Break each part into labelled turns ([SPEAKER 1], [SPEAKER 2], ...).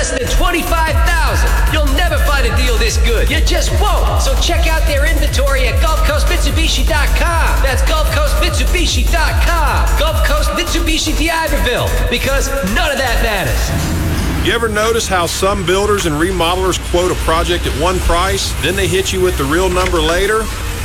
[SPEAKER 1] less than $25,000. You'll never find a deal this good. You just won't. So check out their inventory at GulfCoastMitsubishi.com. That's GulfCoastMitsubishi.com. Gulf Coast Mitsubishi D'Iberville. Because none of that matters.
[SPEAKER 2] You ever notice how some builders and remodelers quote a project at one price, then they hit you with the real number later?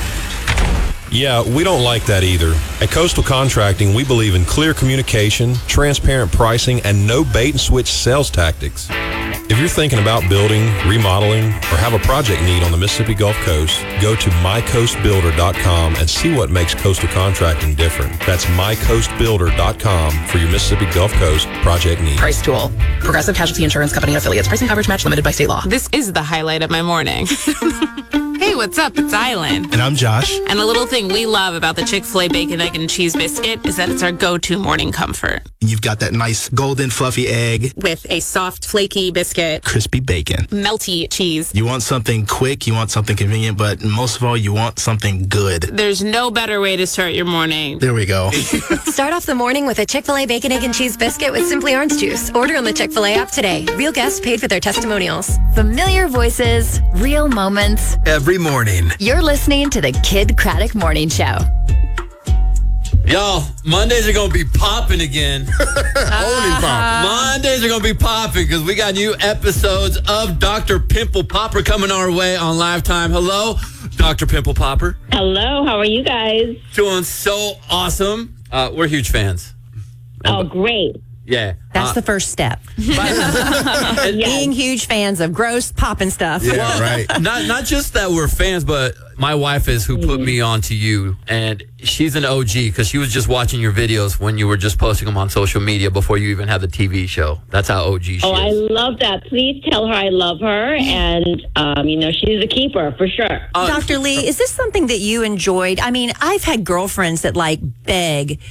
[SPEAKER 2] Yeah, we don't like that either. At Coastal Contracting, we believe in clear communication, transparent pricing, and no bait-and-switch sales tactics. If you're thinking about building, remodeling, or have a project need on the Mississippi Gulf Coast, go to mycoastbuilder.com and see what makes Coastal Contracting different. That's mycoastbuilder.com for your Mississippi Gulf Coast project needs.
[SPEAKER 3] Price Tool. Progressive Casualty Insurance Company affiliates. Price and coverage match limited by state law.
[SPEAKER 4] This is the highlight of my morning. Hey, what's up? It's Island.
[SPEAKER 5] And I'm Josh.
[SPEAKER 4] And the little thing we love about the Chick-fil-A Bacon, Egg, and Cheese Biscuit is that it's our go-to morning comfort.
[SPEAKER 5] You've got that nice golden fluffy egg.
[SPEAKER 4] With a soft, flaky biscuit.
[SPEAKER 5] Crispy bacon.
[SPEAKER 4] Melty cheese.
[SPEAKER 5] You want something quick, you want something convenient, but most of all, you want something good.
[SPEAKER 4] There's no better way to start your morning.
[SPEAKER 5] There we go.
[SPEAKER 6] Start off the morning with a Chick-fil-A Bacon, Egg, and Cheese Biscuit with Simply Orange Juice. Order on the Chick-fil-A app today. Real guests paid for their testimonials.
[SPEAKER 7] Familiar voices, real moments.
[SPEAKER 8] Every morning.
[SPEAKER 7] You're listening to the Kid Craddock Morning Show.
[SPEAKER 9] Y'all, Mondays are going to be popping again.
[SPEAKER 10] Holy pop.
[SPEAKER 9] Mondays are going to be popping because we got new episodes of Dr. Pimple Popper coming our way on Live Time. Hello, Dr. Pimple Popper.
[SPEAKER 11] Hello, how are you guys?
[SPEAKER 9] Doing so awesome. We're huge fans.
[SPEAKER 11] Oh, great.
[SPEAKER 9] Yeah.
[SPEAKER 12] That's the first step. Being huge fans of gross popping stuff.
[SPEAKER 9] Yeah, right. Not just that we're fans, but my wife is who put me on to you, and she's an OG because she was just watching your videos when you were just posting them on social media before you even had the TV show. That's how OG she is.
[SPEAKER 11] Oh, I love that. Please tell her I love her, and, she's a keeper for sure.
[SPEAKER 12] Dr. Lee, is this something that you enjoyed? I mean, I've had girlfriends that beg,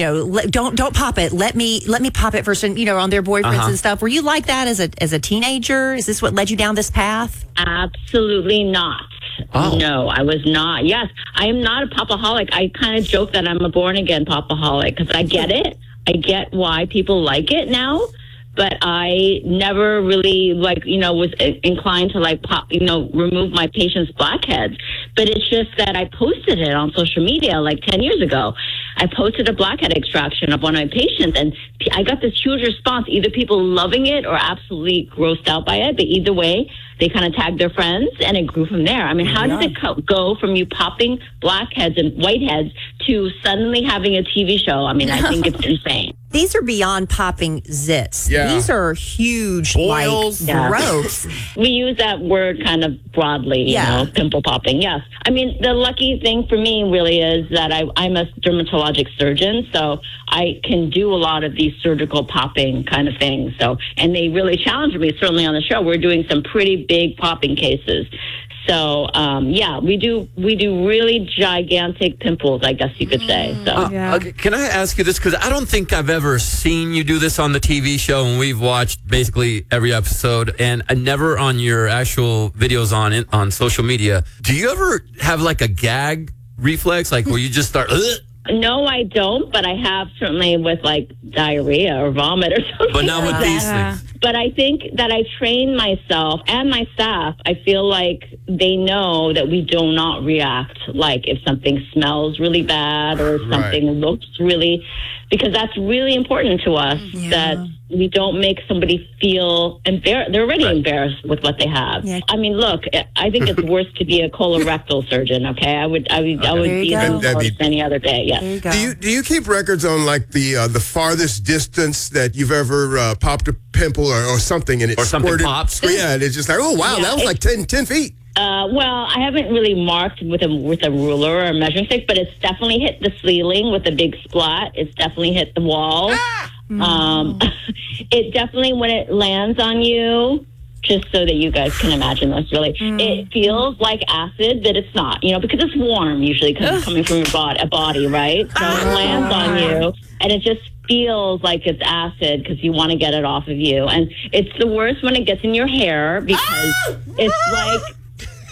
[SPEAKER 12] don't pop it. Let me pop it first, and on their boyfriends and stuff. Were you like that as a teenager? Is this what led you down this path?
[SPEAKER 11] Absolutely not.
[SPEAKER 9] Oh.
[SPEAKER 11] No, I was not. Yes, I am not a popaholic. I kind of joke that I'm a born-again popaholic because I get it. I get why people like it now, but I never really, was inclined to, remove my patients' blackheads. But it's just that I posted it on social media 10 years ago. I posted a blackhead extraction of one of my patients, and I got this huge response, either people loving it or absolutely grossed out by it. But either way, they kind of tagged their friends, and it grew from there. I mean, how did it go from you popping blackheads and whiteheads to suddenly having a TV show? I mean, I think it's insane.
[SPEAKER 12] These are beyond popping zits.
[SPEAKER 10] Yeah.
[SPEAKER 12] These are huge,
[SPEAKER 10] boils.
[SPEAKER 12] Growths.
[SPEAKER 11] We use that word kind of broadly, pimple popping. Yes. I mean, the lucky thing for me really is that I'm a dermatologic surgeon, so I can do a lot of these surgical popping kind of things. So, and they really challenged me, certainly on the show. We're doing some pretty big popping cases. So, we do really gigantic pimples, I guess you could say. So,
[SPEAKER 9] okay, can I ask you this? Because I don't think I've ever seen you do this on the TV show, and we've watched basically every episode, and never on your actual videos on social media. Do you ever have a gag reflex, where you just start?
[SPEAKER 11] No, I don't, but I have certainly with diarrhea or vomit or something.
[SPEAKER 9] But not with these things.
[SPEAKER 11] But I think that I train myself and my staff. I feel like they know that we do not react if something smells really bad or something looks really, because that's really important to us that we don't make somebody feel embarrassed. They're already embarrassed with what they have. Yeah. I mean, look, I think it's worse to be a colorectal surgeon. Okay, I would be worse any other day. Yeah.
[SPEAKER 10] Do you keep records on the farthest distance that you've ever popped a pimple or something, and it squirted?
[SPEAKER 9] Pops?
[SPEAKER 10] Yeah, and it's just that was 10 feet.
[SPEAKER 11] Well, I haven't really marked with a ruler or a measuring stick, but it's definitely hit the ceiling with a big splat. It's definitely hit the wall. It definitely, when it lands on you, just so that you guys can imagine this, really, it feels like acid, but it's not, because it's warm usually because it's coming from your body, right? So it lands on you, and it just feels like it's acid because you want to get it off of you. And it's the worst when it gets in your hair because it's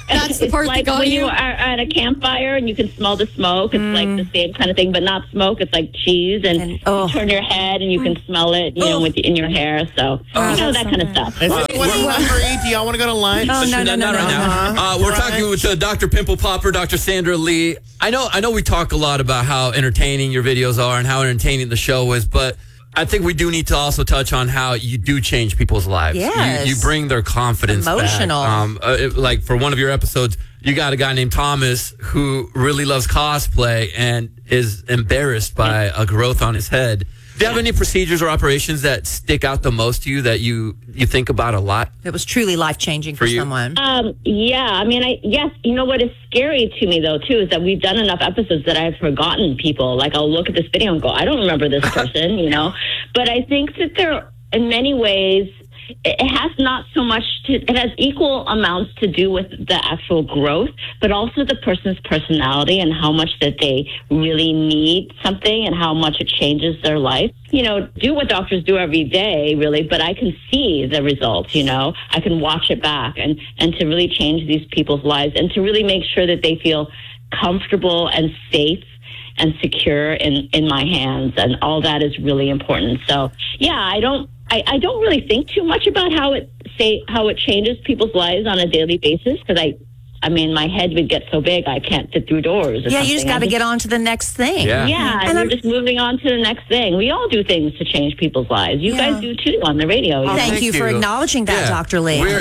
[SPEAKER 8] That's the
[SPEAKER 11] it's
[SPEAKER 8] part
[SPEAKER 11] like
[SPEAKER 8] that got
[SPEAKER 11] when
[SPEAKER 8] you?
[SPEAKER 11] you are at a campfire and you can smell the smoke. It's like the same kind of thing, but not smoke. It's like cheese, and you turn your head and you can smell it, in your hair. So that kind of stuff.
[SPEAKER 13] Is anyone hungry? Do y'all want to go to lunch?
[SPEAKER 12] Oh, no.
[SPEAKER 9] Not right now. We're talking with Dr. Pimple Popper, Dr. Sandra Lee. I know we talk a lot about how entertaining your videos are and how entertaining the show is, but I think we do need to also touch on how you do change people's lives.
[SPEAKER 12] Yes.
[SPEAKER 9] You bring their confidence
[SPEAKER 12] Emotional.
[SPEAKER 9] back. Like for one of your episodes, you got a guy named Thomas who really loves cosplay and is embarrassed by a growth on his head. Do you have any procedures or operations that stick out the most to you that you think about a lot?
[SPEAKER 12] It was truly life-changing for someone.
[SPEAKER 11] Yeah, I mean, yes, you know what is scary to me, though, too, is that we've done enough episodes that I've forgotten people. Like, I'll look at this video and go, I don't remember this person, But I think that there, in many ways, it has not so much it has equal amounts to do with the actual growth, but also the person's personality and how much that they really need something and how much it changes their life. Do what doctors do every day, really, but I can see the results, I can watch it back and to really change these people's lives and to really make sure that they feel comfortable and safe and secure in my hands. And all that is really important. So, yeah, I don't really think too much about how it changes people's lives on a daily basis because I mean, my head would get so big I can't fit through doors.
[SPEAKER 12] Yeah, you just got to get on to the next thing.
[SPEAKER 11] Yeah, and I'm just moving on to the next thing. We all do things to change people's lives. You guys do too on the radio.
[SPEAKER 12] Thank you for acknowledging that, Dr. Lee.
[SPEAKER 9] You're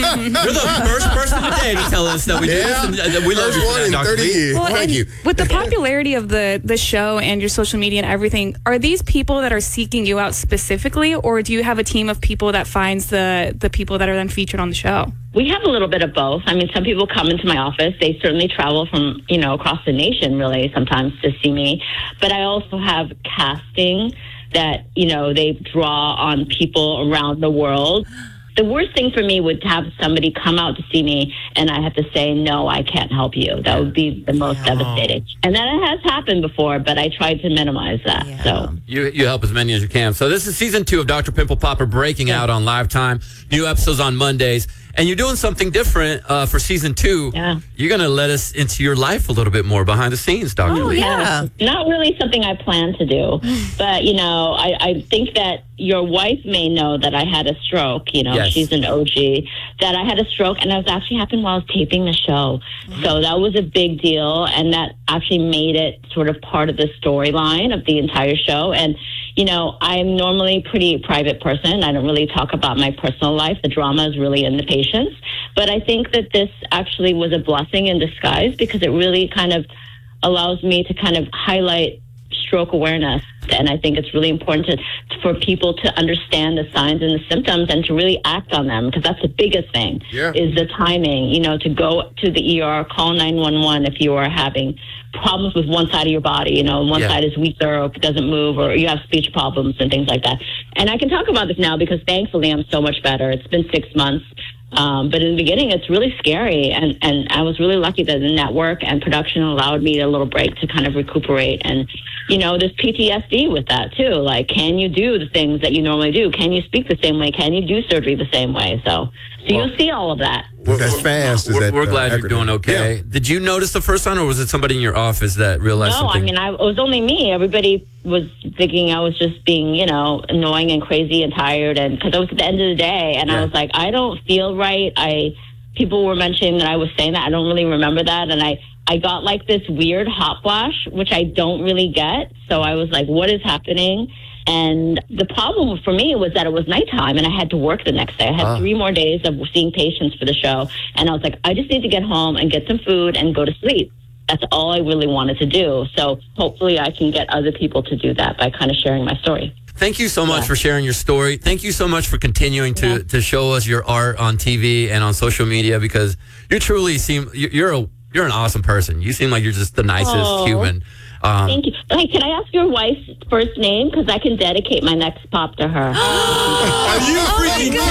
[SPEAKER 9] the first person today to tell us that we do this. And we love you for that, Dr. Lee.
[SPEAKER 14] Well,
[SPEAKER 10] Thank you.
[SPEAKER 14] With the popularity of the show and your social media and everything, are these people that are seeking you out specifically, or do you have a team of people that finds the people that are then featured on the show?
[SPEAKER 11] We have a little bit of both. I mean, some people come into my office. They certainly travel from, across the nation, really, sometimes to see me. But I also have casting that, they draw on people around the world. The worst thing for me would have somebody come out to see me and I have to say, no, I can't help you. That would be the most devastating. And that has happened before, but I tried to minimize that. Yeah. So
[SPEAKER 9] you help as many as you can. So this is season 2 of Dr. Pimple Popper breaking out on Live Time. New episodes on Mondays. And you're doing something different for season 2.
[SPEAKER 11] Yeah.
[SPEAKER 9] You're going to let us into your life a little bit more behind the scenes, Dr. Lee.
[SPEAKER 11] Yeah. Not really something I plan to do. But, I think that your wife may know that I had a stroke.
[SPEAKER 9] Yes.
[SPEAKER 11] She's an OG. That I had a stroke, and it actually happened while I was taping the show. So that was a big deal, and that actually made it sort of part of the storyline of the entire show. And, I'm normally a pretty private person. I don't really talk about my personal life. The drama is really in the patients. But I think that this actually was a blessing in disguise because it really kind of allows me to kind of highlight stroke awareness. And I think it's really important for people to understand the signs and the symptoms and to really act on them because that's the biggest thing is the timing, to go to the ER, call 911 if you are having problems with one side of your body, one side is weaker or doesn't move or you have speech problems and things like that. And I can talk about this now because thankfully I'm so much better. It's been 6 months. But in the beginning, it's really scary. And I was really lucky that the network and production allowed me a little break to kind of recuperate. And, there's PTSD with that, too. Like, can you do the things that you normally do? Can you speak the same way? Can you do surgery the same way? So you'll see all of that.
[SPEAKER 10] That's fast.
[SPEAKER 9] We're glad you're doing okay. Yeah. Did you notice the first time, or was it somebody in your office that realized something?
[SPEAKER 11] No, I mean, it was only me. Everybody was thinking I was just being, annoying and crazy and tired, and because it was at the end of the day, and I was like, I don't feel right. People were mentioning that I was saying that. I don't really remember that, and I got like this weird hot flash, which I don't really get. So I was like, what is happening? And the problem for me was that it was nighttime and I had to work the next day. I had 3 more days of seeing patients for the show. And I was like, I just need to get home and get some food and go to sleep. That's all I really wanted to do. So hopefully I can get other people to do that by kind of sharing my story.
[SPEAKER 9] Thank you so much for sharing your story. Thank you so much for continuing to show us your art on TV and on social media because you truly seem, you're an awesome person. You seem like you're just the nicest human.
[SPEAKER 11] Thank you. Hey, can I ask your wife's first name? Because I can dedicate my next pop to her.
[SPEAKER 10] Are you freaking kidding me?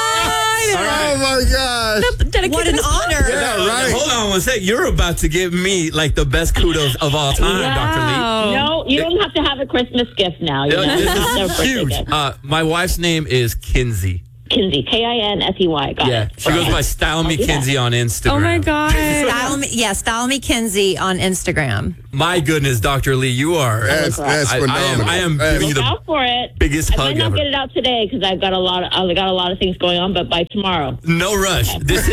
[SPEAKER 10] Oh my gosh.
[SPEAKER 12] What an honor.
[SPEAKER 10] Yeah, right.
[SPEAKER 9] Hold on one sec. You're about to give me like the best kudos of all time, Dr. Lee.
[SPEAKER 11] No, you don't have to have a Christmas gift now.
[SPEAKER 9] This is huge. My wife's name is Kinsey.
[SPEAKER 11] Kinsey, Kinsey. Got
[SPEAKER 9] Yeah,
[SPEAKER 11] it.
[SPEAKER 9] she goes by Style Me Kinsey on Instagram.
[SPEAKER 14] Oh my God.
[SPEAKER 12] Style Me Kinsey on Instagram.
[SPEAKER 9] My goodness, Dr. Lee, you are.
[SPEAKER 10] That's phenomenal.
[SPEAKER 9] I am giving you
[SPEAKER 11] Look
[SPEAKER 9] the
[SPEAKER 11] out for it.
[SPEAKER 9] biggest
[SPEAKER 11] I
[SPEAKER 9] hug
[SPEAKER 11] might not
[SPEAKER 9] ever.
[SPEAKER 11] get it out today because I got a lot of things going on, but by tomorrow.
[SPEAKER 9] No rush. This is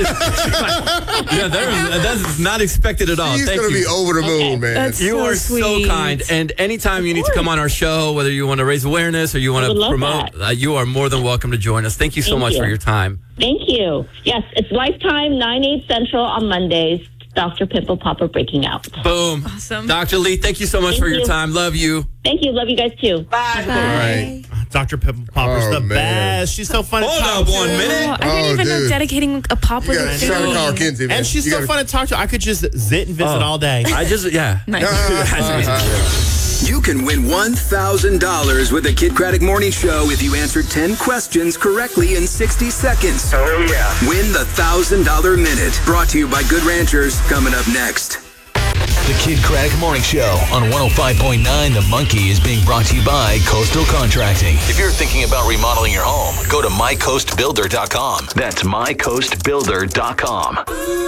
[SPEAKER 9] that's not expected at all.
[SPEAKER 10] She's
[SPEAKER 9] Thank
[SPEAKER 10] going to
[SPEAKER 9] you.
[SPEAKER 10] be over the moon, man.
[SPEAKER 14] That's
[SPEAKER 9] You
[SPEAKER 14] so
[SPEAKER 9] are
[SPEAKER 14] sweet.
[SPEAKER 9] so kind. And anytime you need to come on our show, whether you want to raise awareness or you want
[SPEAKER 11] I would
[SPEAKER 9] to
[SPEAKER 11] love
[SPEAKER 9] promote, you are more than welcome to join us. Thank you so
[SPEAKER 11] Thank
[SPEAKER 9] much
[SPEAKER 11] you.
[SPEAKER 9] for your time.
[SPEAKER 11] Thank you. Yes, it's Lifetime, 9/8 Central on Mondays. Dr. Pimple Popper breaking out.
[SPEAKER 9] Boom.
[SPEAKER 14] Awesome.
[SPEAKER 9] Dr. Lee, thank you so much
[SPEAKER 11] Thank
[SPEAKER 9] for your
[SPEAKER 11] you.
[SPEAKER 9] time. Love you.
[SPEAKER 11] Thank you. Love you guys too.
[SPEAKER 9] Bye.
[SPEAKER 10] All right.
[SPEAKER 13] Dr. Pimple Popper's
[SPEAKER 10] Oh,
[SPEAKER 13] the
[SPEAKER 10] man.
[SPEAKER 13] best. She's so fun to
[SPEAKER 9] Hold
[SPEAKER 13] talk
[SPEAKER 9] up
[SPEAKER 13] to.
[SPEAKER 9] 1 minute.
[SPEAKER 14] I didn't even know
[SPEAKER 10] dude.
[SPEAKER 14] dedicating a pop
[SPEAKER 10] You
[SPEAKER 14] was
[SPEAKER 10] got
[SPEAKER 14] a
[SPEAKER 10] to try to call
[SPEAKER 14] thing.
[SPEAKER 10] Kinsey, man.
[SPEAKER 13] And she's so fun to talk to. I could just sit and visit all day.
[SPEAKER 9] I just, yeah.
[SPEAKER 8] You can win $1,000 with the Kid Craddock Morning Show if you answer 10 questions correctly in 60 seconds.
[SPEAKER 15] Oh, yeah.
[SPEAKER 8] Win the $1,000 Minute. Brought to you by Good Ranchers. Coming up next.
[SPEAKER 16] The Kid Craddock Morning Show on 105.9 The Monkey is being brought to you by Coastal Contracting. If you're thinking about remodeling your home, go to mycoastbuilder.com. That's mycoastbuilder.com.